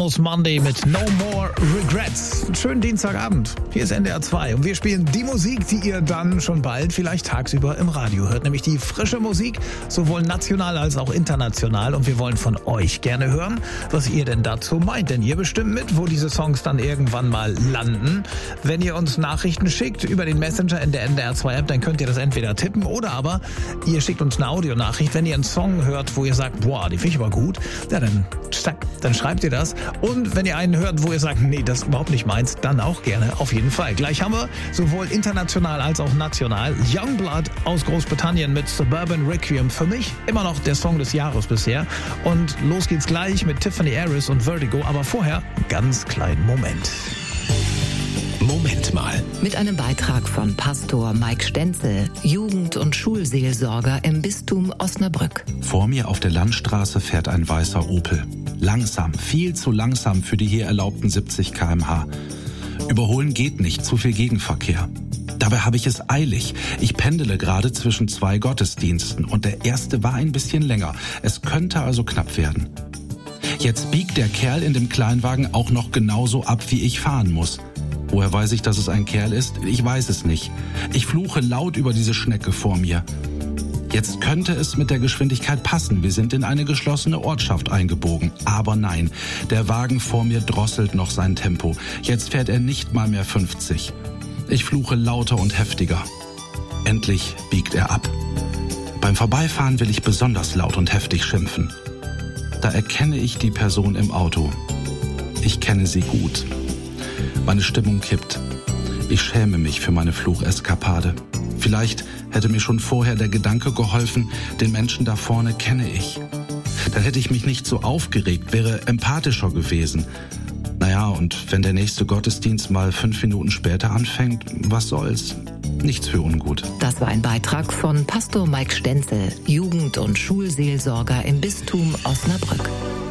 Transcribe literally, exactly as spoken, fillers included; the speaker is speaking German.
Almost Monday mit No More Regrets. Schönen Dienstagabend. Hier ist N D R zwei und wir spielen die Musik, die ihr dann schon bald vielleicht tagsüber im Radio hört. Nämlich die frische Musik, sowohl national als auch international. Und wir wollen von euch gerne hören, was ihr denn dazu meint. Denn ihr bestimmt mit, wo diese Songs dann irgendwann mal landen. Wenn ihr uns Nachrichten schickt über den Messenger in der N D R zwei App, dann könnt ihr das entweder tippen oder aber ihr schickt uns eine Audionachricht. Wenn ihr einen Song hört, wo ihr sagt, boah, die finde ich aber gut, ja, dann, dann schreibt ihr das. Und wenn ihr einen hört, wo ihr sagt, nee, das ist überhaupt nicht meins, dann auch gerne, auf jeden Fall. Gleich haben wir sowohl international als auch national Youngblood aus Großbritannien mit Suburban Requiem. Für mich immer noch der Song des Jahres bisher. Und los geht's gleich mit Tiffany Harris und Vertigo. Aber vorher einen ganz kleinen Moment. Moment mal. Mit einem Beitrag von Pastor Mike Stenzel, Jugend- und Schulseelsorger im Bistum Osnabrück. Vor mir auf der Landstraße fährt ein weißer Opel. Langsam, viel zu langsam für die hier erlaubten siebzig Kilometer pro Stunde. Überholen geht nicht, zu viel Gegenverkehr. Dabei habe ich es eilig. Ich pendele gerade zwischen zwei Gottesdiensten und der erste war ein bisschen länger. Es könnte also knapp werden. Jetzt biegt der Kerl in dem Kleinwagen auch noch genauso ab, wie ich fahren muss. Woher weiß ich, dass es ein Kerl ist? Ich weiß es nicht. Ich fluche laut über diese Schnecke vor mir. Jetzt könnte es mit der Geschwindigkeit passen. Wir sind in eine geschlossene Ortschaft eingebogen. Aber nein, der Wagen vor mir drosselt noch sein Tempo. Jetzt fährt er nicht mal mehr fünfzig. Ich fluche lauter und heftiger. Endlich biegt er ab. Beim Vorbeifahren will ich besonders laut und heftig schimpfen. Da erkenne ich die Person im Auto. Ich kenne sie gut. Meine Stimmung kippt. Ich schäme mich für meine Flucheskapade. Vielleicht hätte mir schon vorher der Gedanke geholfen, den Menschen da vorne kenne ich. Dann hätte ich mich nicht so aufgeregt, wäre empathischer gewesen. Naja, und wenn der nächste Gottesdienst mal fünf Minuten später anfängt, was soll's? Nichts für ungut. Das war ein Beitrag von Pastor Mike Stenzel, Jugend- und Schulseelsorger im Bistum Osnabrück.